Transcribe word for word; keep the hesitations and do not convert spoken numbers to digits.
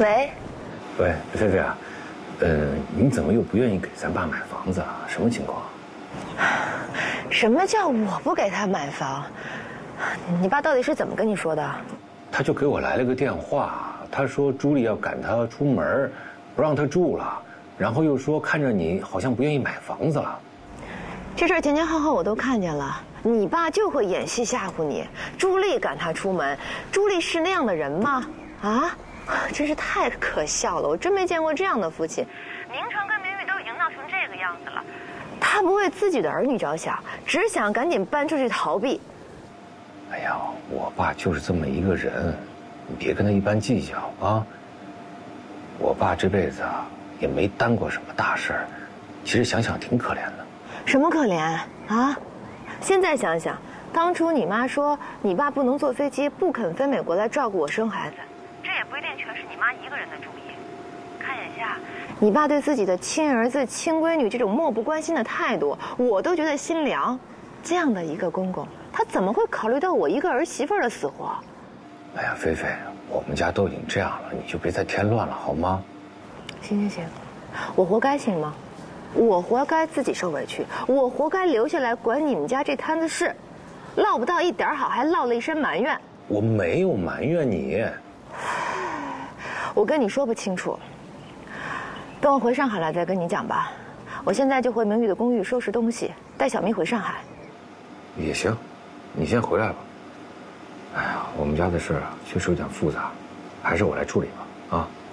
喂， 喂，菲菲啊，呃，你怎么又不愿意给咱爸买房子啊？什么情况？ 什么叫我不给他买房？你爸到底是怎么跟你说的？ 他就给我来了个电话，他说朱莉要赶他出门，不让他住了，然后又说看着你好像不愿意买房子了。 这事儿前前后后我都看见了，你爸就会演戏吓唬你。朱莉赶他出门，朱莉是那样的人吗？啊，真是太可笑了！我真没见过这样的父亲，名成跟名誉都已经闹成这个样子了，他不为自己的儿女着想，只想赶紧搬出去逃避。 哎呀，我爸就是这么一个人，你别跟他一般计较啊。我爸这辈子啊也没担过什么大事儿，其实想想挺可怜的。 什么可怜啊？现在想想，当初你妈说你爸不能坐飞机，不肯飞美国来照顾我生孩子，这也不一定全是你妈一个人的主意。看眼下，你爸对自己的亲儿子、亲闺女这种漠不关心的态度，我都觉得心凉。这样的一个公公，他怎么会考虑到我一个儿媳妇的死活？ 哎呀，菲菲，我们家都已经这样了，你就别再添乱了，好吗？ 行行行，我活该行吗？我活该自己受委屈，我活该留下来管你们家这摊子事，落不到一点好，还落了一身埋怨。 我没有埋怨你， 我跟你说不清楚，等我回上海了再跟你讲吧。我现在就回明玉的公寓收拾东西，带小咪回上海。 也行，你先回来吧。哎呀，我们家的事啊，确实有点复杂，还是我来处理吧，啊。